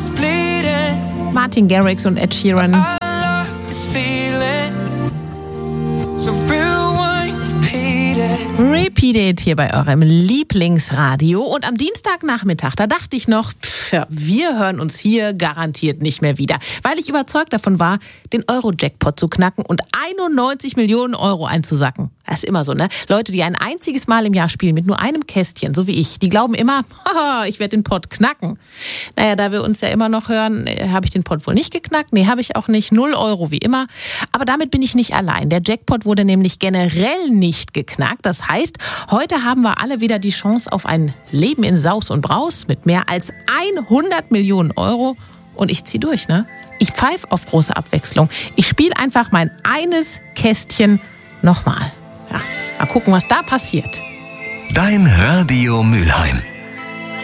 Martin Garrix und Ed Sheeran. Repeat it hier bei eurem Lieblingsradio. Und am Dienstagnachmittag, da dachte ich noch, wir hören uns hier garantiert nicht mehr wieder. Weil ich überzeugt davon war, den Euro-Jackpot zu knacken und 91 Millionen Euro einzusacken. Das ist immer so, ne? Leute, die ein einziges Mal im Jahr spielen mit nur einem Kästchen, so wie ich, die glauben immer, ich werde den Pot knacken. Naja, da wir uns ja immer noch hören, habe ich den Pot wohl nicht geknackt. Nee, habe ich auch nicht. 0 Euro wie immer. Aber damit bin ich nicht allein. Der Jackpot wurde nämlich generell nicht geknackt. Das heißt, heute haben wir alle wieder die Chance auf ein Leben in Saus und Braus mit mehr als 100 Millionen Euro. Und ich ziehe durch, ne? Ich pfeife auf große Abwechslung. Ich spiele einfach mein eines Kästchen nochmal. Ja, mal gucken, was da passiert. Dein Radio Mülheim.